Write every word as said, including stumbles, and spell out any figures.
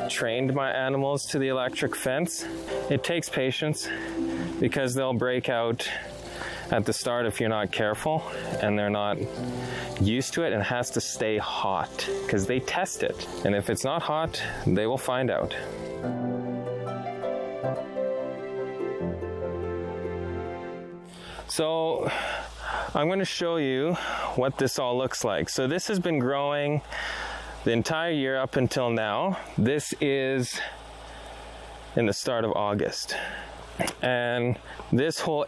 trained my animals to the electric fence. It takes patience because they'll break out at the start if you're not careful and they're not used to it, and it has to stay hot because they test it. And if it's not hot, they will find out. So I'm going to show you what this all looks like. So this has been growing the entire year up until now. This is in the start of August. And this whole